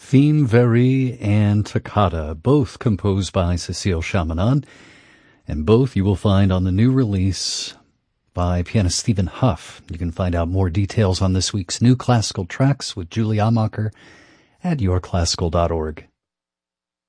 Theme Varie and Toccata, both composed by Cécile Chaminade, and both you will find on the new release by pianist Stephen Huff. You can find out more details on this week's new classical tracks with Julie Amacher at yourclassical.org.